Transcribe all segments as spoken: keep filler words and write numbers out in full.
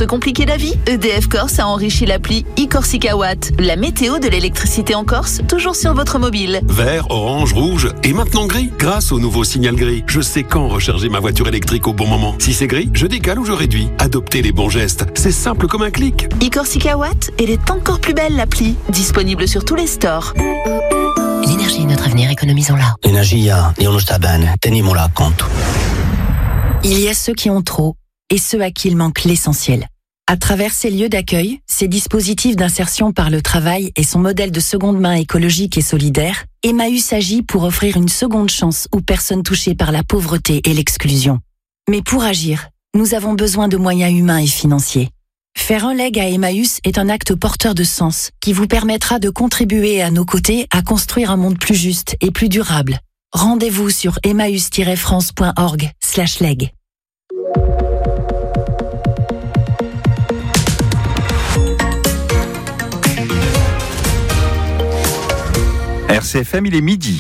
se compliquer la vie? E D F Corse a enrichi l'appli e-Corsica Watt, la météo de l'électricité en Corse, toujours sur votre mobile. Vert, orange, rouge et maintenant gris. Grâce au nouveau signal gris, je sais quand recharger ma voiture électrique au bon moment. Si c'est gris, je décale ou je réduis. Adoptez les bons gestes. C'est simple comme un clic. e-Corsica Watt, elle est encore plus belle l'appli. Disponible sur tous les stores. L'énergie est notre avenir, économisons-la. Energia è uno sta bene, teniamola a conto. Il y a ceux qui ont trop et ceux à qui il manque l'essentiel. À travers ces lieux d'accueil, ces dispositifs d'insertion par le travail et son modèle de seconde main écologique et solidaire, Emmaüs agit pour offrir une seconde chance aux personnes touchées par la pauvreté et l'exclusion. Mais pour agir, nous avons besoin de moyens humains et financiers. Faire un leg à Emmaüs est un acte porteur de sens qui vous permettra de contribuer à nos côtés à construire un monde plus juste et plus durable. Rendez-vous sur emmaüs tiret france point org slash leg. R C F M, il est midi.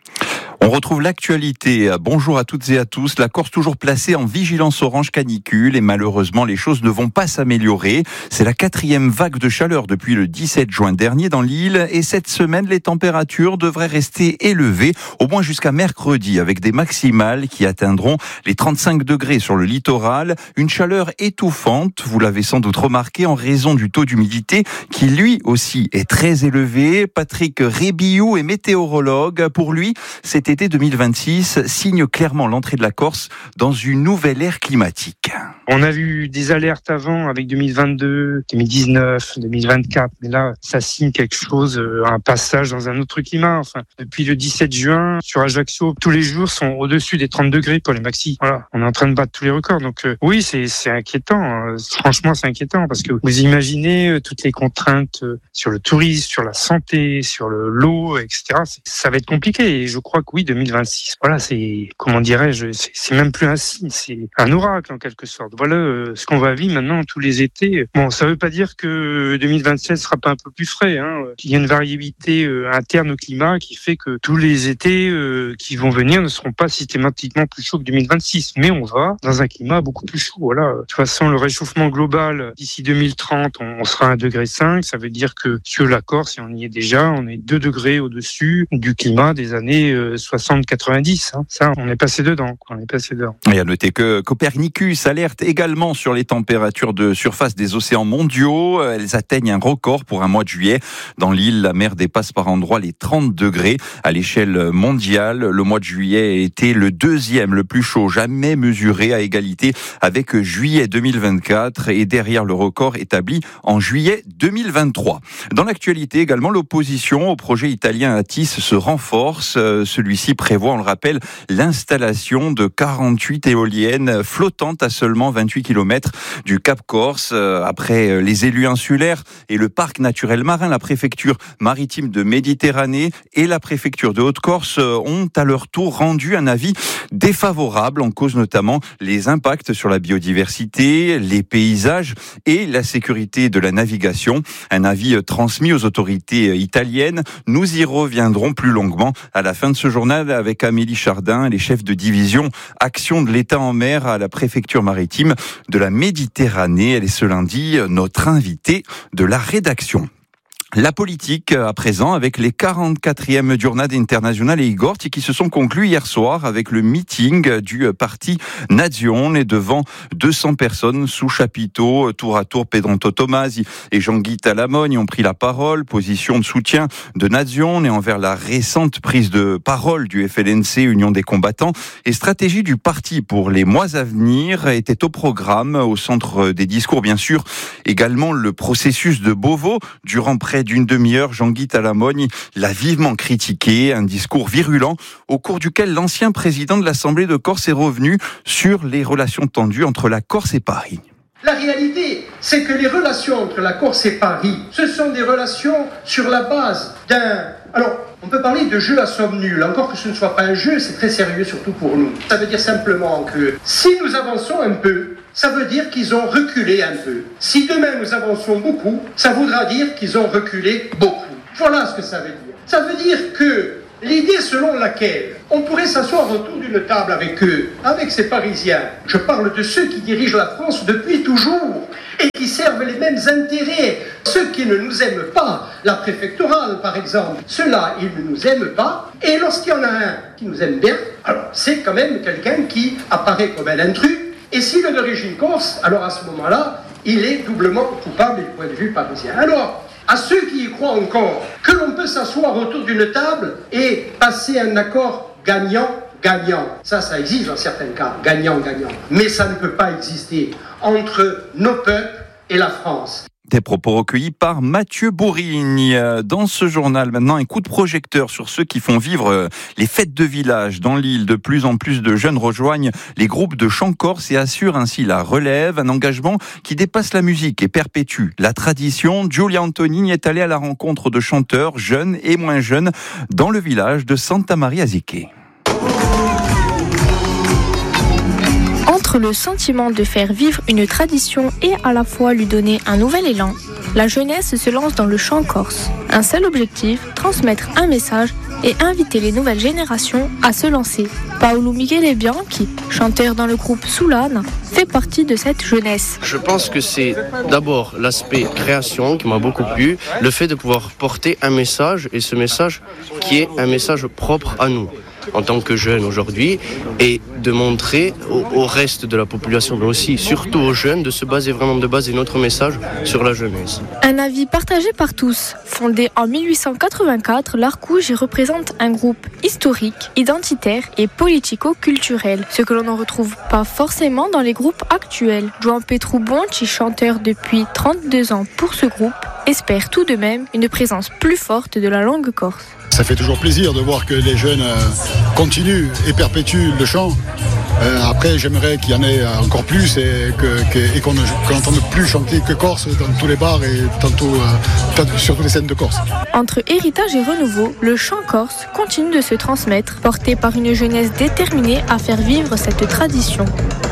On retrouve l'actualité. Bonjour à toutes et à tous. La Corse toujours placée en vigilance orange canicule et malheureusement les choses ne vont pas s'améliorer. C'est la quatrième vague de chaleur depuis le dix-sept juin dernier dans l'île et cette semaine les températures devraient rester élevées au moins jusqu'à mercredi avec des maximales qui atteindront les trente-cinq degrés sur le littoral. Une chaleur étouffante, vous l'avez sans doute remarqué en raison du taux d'humidité qui lui aussi est très élevé. Patrick Rébillou est météorologue. Pour lui, c'était été deux mille vingt-six signe clairement l'entrée de la Corse dans une nouvelle ère climatique. On a eu des alertes avant avec deux mille vingt-deux, deux mille dix-neuf, deux mille vingt-quatre, mais là, ça signe quelque chose, un passage dans un autre climat. Enfin, depuis le dix-sept juin, sur Ajaccio, tous les jours sont au-dessus des trente degrés pour les maxi. Voilà, on est en train de battre tous les records. Donc euh, oui, c'est, c'est inquiétant. Franchement, c'est inquiétant parce que vous imaginez euh, toutes les contraintes euh, sur le tourisme, sur la santé, sur le l'eau, et cetera. C'est, ça va être compliqué. Et je crois que oui, deux mille vingt-six. Voilà, c'est, comment dirais-je, c'est, c'est même plus un signe, c'est un oracle en quelque sorte. Voilà euh, ce qu'on va vivre maintenant tous les étés. Bon, ça veut pas dire que deux mille vingt-sept sera pas un peu plus frais. Hein. Il y a une variabilité euh, interne au climat qui fait que tous les étés euh, qui vont venir ne seront pas systématiquement plus chauds que deux mille vingt-six. Mais on va dans un climat beaucoup plus chaud. Voilà. De toute façon, le réchauffement global, d'ici deux mille trente, on, on sera à un degré cinq. Ça veut dire que sur la Corse, et on y est déjà, on est deux degrés au-dessus du climat des années euh, soixante quatre-vingt-dix. Hein. Ça, on est passé dedans. On est passé dedans. Et à noter que Copernicus alerte également sur les températures de surface des océans mondiaux. Elles atteignent un record pour un mois de juillet. Dans l'île, la mer dépasse par endroits les trente degrés. À l'échelle mondiale, le mois de juillet a été le deuxième le plus chaud jamais mesuré, à égalité avec juillet deux mille vingt-quatre et derrière le record établi en juillet deux mille vingt-trois. Dans l'actualité également, l'opposition au projet italien Atis se renforce. Celui-ci prévoit, on le rappelle, l'installation de quarante-huit éoliennes flottantes à seulement vingt-huit kilomètres du Cap Corse. Après les élus insulaires et le parc naturel marin, la préfecture maritime de Méditerranée et la préfecture de Haute-Corse ont à leur tour rendu un avis défavorable, en cause notamment les impacts sur la biodiversité, les paysages et la sécurité de la navigation. Un avis transmis aux autorités italiennes. Nous y reviendrons plus longuement à la fin de ce journal avec Amélie Chardin, les chefs de division Action de l'État en mer à la préfecture maritime de la Méditerranée. Elle est ce lundi notre invitée de la rédaction. La politique à présent avec les quarante-quatrièmes Giornate Internazionali i Gorti qui se sont conclues hier soir avec le meeting du parti Nazione devant deux cents personnes sous chapiteau. Tour à tour, Pedro Tomasi et Jean-Guy Talamogne ont pris la parole. Position de soutien de Nazione envers la récente prise de parole du F L N C, Union des combattants, et stratégie du parti pour les mois à venir était au programme. Au centre des discours, bien sûr, également le processus de Beauvau. Durant près d'une demi-heure, Jean-Guy Talamogne l'a vivement critiqué, un discours virulent au cours duquel l'ancien président de l'Assemblée de Corse est revenu sur les relations tendues entre la Corse et Paris. La réalité, c'est que les relations entre la Corse et Paris, ce sont des relations sur la base d'un... Alors, on peut parler de jeu à somme nulle, encore que ce ne soit pas un jeu, c'est très sérieux, surtout pour nous. Ça veut dire simplement que si nous avançons un peu, ça veut dire qu'ils ont reculé un peu. Si demain nous avançons beaucoup, ça voudra dire qu'ils ont reculé beaucoup. Voilà ce que ça veut dire. Ça veut dire que l'idée selon laquelle on pourrait s'asseoir autour d'une table avec eux, avec ces Parisiens, je parle de ceux qui dirigent la France depuis toujours, et qui servent les mêmes intérêts. Ceux qui ne nous aiment pas, la préfectorale par exemple, ceux-là, ils ne nous aiment pas. Et lorsqu'il y en a un qui nous aime bien, alors c'est quand même quelqu'un qui apparaît comme un intrus. Et s'il est d'origine corse, alors à ce moment-là, il est doublement coupable du point de vue parisien. Alors, à ceux qui y croient encore, que l'on peut s'asseoir autour d'une table et passer un accord gagnant-gagnant. Ça, ça existe dans certains cas, gagnant-gagnant. Mais ça ne peut pas exister entre nos peuples et la France. Des propos recueillis par Mathieu Bourrigne. Dans ce journal, maintenant, un coup de projecteur sur ceux qui font vivre les fêtes de village. Dans l'île, de plus en plus de jeunes rejoignent les groupes de chant corse et assurent ainsi la relève, un engagement qui dépasse la musique et perpétue la tradition. Giulia Antonini est allée à la rencontre de chanteurs jeunes et moins jeunes dans le village de Santa Maria Ziché. Entre le sentiment de faire vivre une tradition et à la fois lui donner un nouvel élan, la jeunesse se lance dans le chant corse. Un seul objectif, transmettre un message et inviter les nouvelles générations à se lancer. Paolo Michele Bianchi, chanteur dans le groupe Soulane, fait partie de cette jeunesse. Je pense que c'est d'abord l'aspect création qui m'a beaucoup plu, le fait de pouvoir porter un message, et ce message qui est un message propre à nous en tant que jeunes aujourd'hui, et de montrer au, au reste de la population, mais aussi surtout aux jeunes, de se baser vraiment, de baser notre message sur la jeunesse. Un avis partagé par tous. Fondé en mille huit cent quatre-vingt-quatre, l'Arcouge représente un groupe historique, identitaire et politico-culturel, ce que l'on ne retrouve pas forcément dans les groupes actuels. João Pedro Bonchi, chanteur depuis trente-deux ans pour ce groupe, espère tout de même une présence plus forte de la langue corse. Ça fait toujours plaisir de voir que les jeunes euh, continuent et perpétuent le chant. Euh, après, j'aimerais qu'il y en ait encore plus et, que, que, et qu'on n'entende plus chanter que corse dans tous les bars et tantôt, euh, sur toutes les scènes de Corse. Entre héritage et renouveau, le chant corse continue de se transmettre, porté par une jeunesse déterminée à faire vivre cette tradition.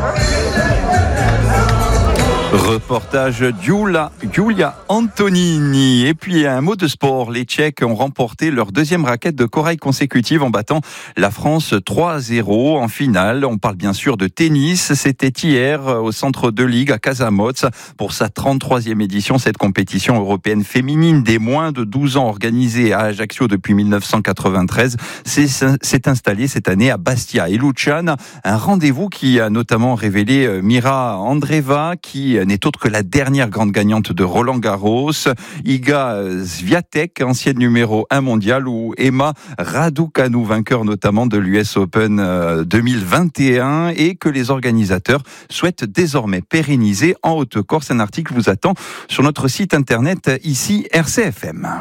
Reportage Giulia, Giulia Antonini. Et puis un mot de sport. Les Tchèques ont remporté leur deuxième raquette de corail consécutive en battant la France trois à zéro en finale. On parle bien sûr de tennis. C'était hier au centre de ligue à Casamoz pour sa trente-troisième édition. Cette compétition européenne féminine des moins de douze ans organisée à Ajaccio depuis mille neuf cent quatre-vingt-treize s'est installée cette année à Bastia. Et Luciana, un rendez-vous qui a notamment révélé Mira Andreeva, qui n'est autre que la dernière grande gagnante de Roland Garros, Iga Swiatek, ancienne numéro un mondial, ou Emma Raducanu, vainqueur notamment de l'U S Open deux mille vingt et un, et que les organisateurs souhaitent désormais pérenniser en Haute-Corse. Un article vous attend sur notre site internet, ici R C F M.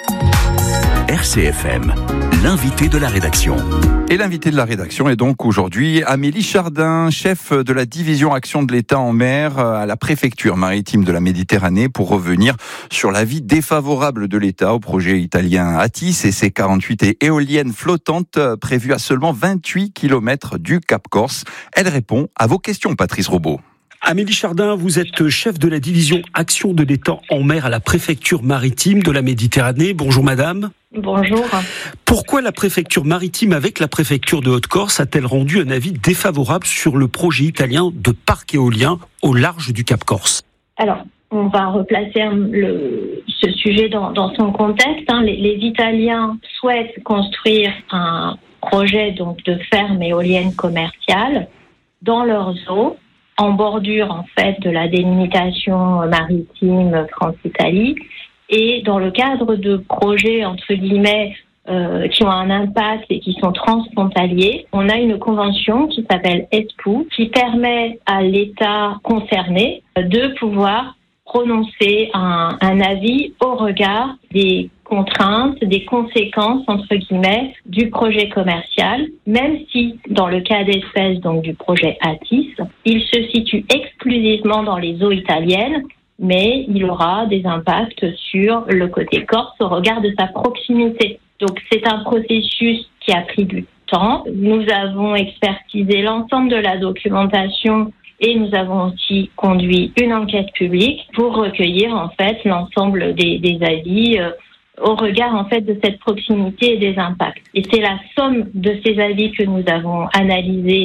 R C F M, l'invité de la rédaction. Et l'invité de la rédaction est donc aujourd'hui Amélie Chardin, chef de la division Action de l'État en mer à la préfecture maritime de la Méditerranée, pour revenir sur l'avis défavorable de l'État au projet italien Atis et ses quarante-huit éoliennes flottantes prévues à seulement vingt-huit kilomètres du Cap Corse. Elle répond à vos questions, Patrice Robot. Amélie Chardin, vous êtes chef de la division Action de l'État en mer à la préfecture maritime de la Méditerranée. Bonjour madame. Bonjour. Pourquoi la préfecture maritime avec la préfecture de Haute-Corse a-t-elle rendu un avis défavorable sur le projet italien de parc éolien au large du Cap Corse ? Alors, on va replacer le, ce sujet dans, dans son contexte. Hein. Les, les Italiens souhaitent construire un projet donc de ferme éolienne commerciale dans leurs eaux, en bordure en fait de la délimitation maritime France-Italie, et dans le cadre de projets entre guillemets euh, qui ont un impact et qui sont transfrontaliers, on a une convention qui s'appelle E S P O, qui permet à l'État concerné de pouvoir prononcer un, un avis au regard des contraintes, des conséquences, entre guillemets, du projet commercial, même si, dans le cas d'espèce donc du projet Atis, il se situe exclusivement dans les eaux italiennes, mais il aura des impacts sur le côté corse au regard de sa proximité. Donc c'est un processus qui a pris du temps. Nous avons expertisé l'ensemble de la documentation et nous avons aussi conduit une enquête publique pour recueillir en fait l'ensemble des, des avis euh, au regard en fait de cette proximité et des impacts. Et c'est la somme de ces avis que nous avons analysés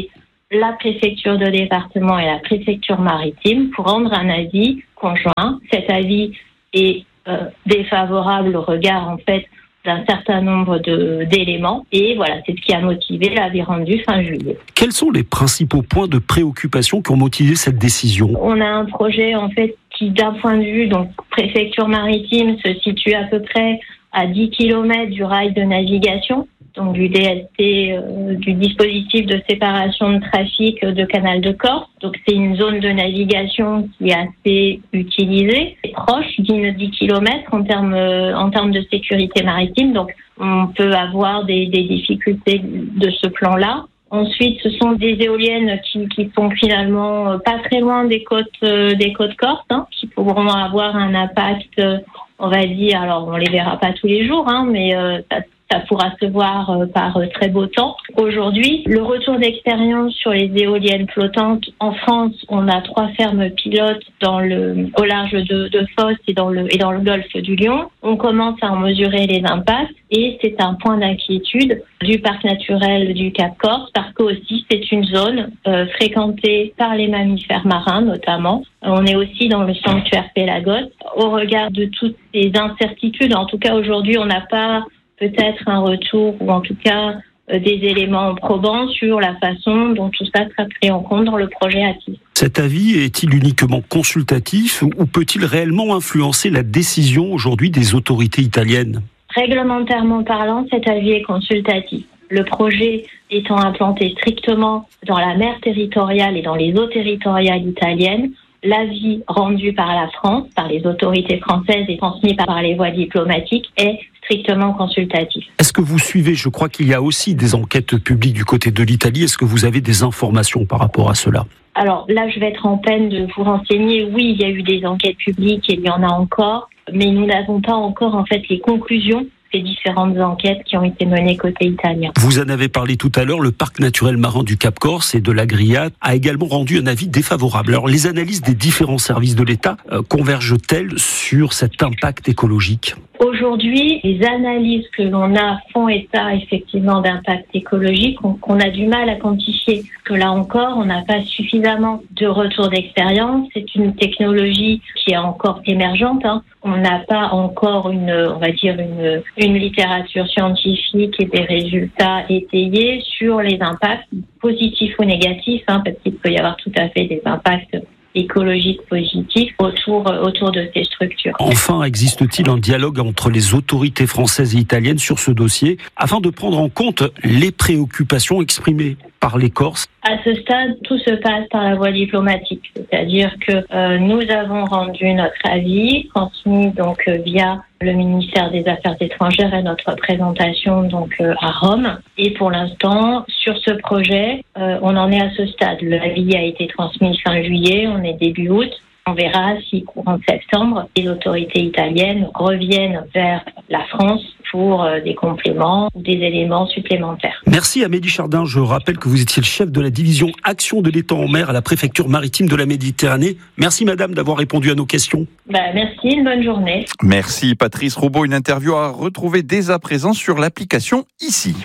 la préfecture de département et la préfecture maritime pour rendre un avis conjoint. Cet avis est euh, défavorable au regard en fait d'un certain nombre de, d'éléments et voilà, c'est ce qui a motivé l'avis rendu fin juillet. Quels sont les principaux points de préoccupation qui ont motivé cette décision ? On a un projet en fait qui d'un point de vue donc préfecture maritime se situe à peu près à dix kilomètres du rail de navigation, donc du D S T, euh, du dispositif de séparation de trafic de Canal de Corse. Donc c'est une zone de navigation qui est assez utilisée, c'est proche d'une dix kilomètres en termes euh, en termes de sécurité maritime. Donc on peut avoir des, des difficultés de ce plan-là. Ensuite, ce sont des éoliennes qui, qui sont finalement pas très loin des côtes euh, des côtes corses, hein, qui pourront avoir un impact, euh, on va dire, alors on les verra pas tous les jours, hein, mais euh, ça, ça pourra se voir euh, par euh, très beau temps. Aujourd'hui, le retour d'expérience sur les éoliennes flottantes en France, on a trois fermes pilotes dans le au large de, de Fos et dans le et dans le golfe du Lion. On commence à en mesurer les impacts et c'est un point d'inquiétude du parc naturel du Cap Corse parce que aussi c'est une zone euh, fréquentée par les mammifères marins notamment. On est aussi dans le sanctuaire Pélagos. Au regard de toutes ces incertitudes, en tout cas aujourd'hui, on n'a pas peut-être un retour ou en tout cas euh, des éléments probants sur la façon dont tout ça sera pris en compte dans le projet A T I S. Cet avis est-il uniquement consultatif ou peut-il réellement influencer la décision aujourd'hui des autorités italiennes ? Réglementairement parlant, cet avis est consultatif. Le projet étant implanté strictement dans la mer territoriale et dans les eaux territoriales italiennes, l'avis rendu par la France, par les autorités françaises et transmis par les voies diplomatiques est strictement consultatif. Est-ce que vous suivez, je crois qu'il y a aussi des enquêtes publiques du côté de l'Italie, est-ce que vous avez des informations par rapport à cela ? Alors là, je vais être en peine de vous renseigner. Oui, il y a eu des enquêtes publiques et il y en a encore, mais nous n'avons pas encore en fait les conclusions des différentes enquêtes qui ont été menées côté italien. Vous en avez parlé tout à l'heure, le parc naturel marin du Cap Corse et de la Griade a également rendu un avis défavorable. Alors les analyses des différents services de l'État euh, convergent-elles sur cet impact écologique ? Aujourd'hui, les analyses que l'on a font état effectivement d'impact écologique qu'on, qu'on a du mal à quantifier. Parce que là encore, on n'a pas suffisamment de retour d'expérience. C'est une technologie qui est encore émergente. Hein. On n'a pas encore une, on va dire une, une littérature scientifique et des résultats étayés sur les impacts positifs ou négatifs, hein, parce qu'il peut y avoir tout à fait des impacts écologiques positifs autour, autour de ces structures. Enfin, existe-t-il un dialogue entre les autorités françaises et italiennes sur ce dossier afin de prendre en compte les préoccupations exprimées par les Corses ? À ce stade, tout se passe par la voie diplomatique, c'est-à-dire que euh, nous avons rendu notre avis, transmis donc euh, via le ministère des Affaires étrangères et notre représentation donc euh, à Rome. Et pour l'instant, sur ce projet, euh, on en est à ce stade. L'avis a été transmis fin juillet, on est début août. On verra si courant septembre, les autorités italiennes reviennent vers la France pour euh, des compléments ou des éléments supplémentaires. Merci Amélie Chardin. Je rappelle que vous étiez le chef de la division Action de l'État en mer à la préfecture maritime de la Méditerranée. Merci madame d'avoir répondu à nos questions. Bah, merci, une bonne journée. Merci Patrice Roubaud. Une interview à retrouver dès à présent sur l'application ici.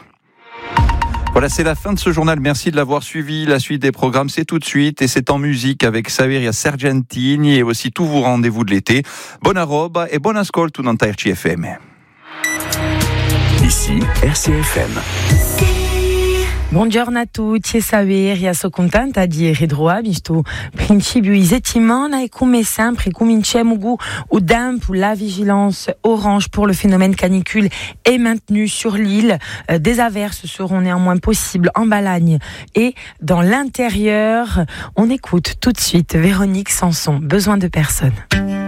Voilà, c'est la fin de ce journal. Merci de l'avoir suivi. La suite des programmes, c'est tout de suite. Et c'est en musique avec Saveria Sargentini et aussi tous vos rendez-vous de l'été. Buona roba et buon ascolto dans R C F M. Ici, R C F M. Buongiorno a tutti e Saveria, sono contenta di ritrovarvi sto principio di settimana e come sempre cominciamo con au tempo. La vigilance orange pour le phénomène canicule est maintenue sur l'île. Des averses seront néanmoins possibles en Balagne et dans l'intérieur. On écoute tout de suite Véronique Sanson, besoin de personne.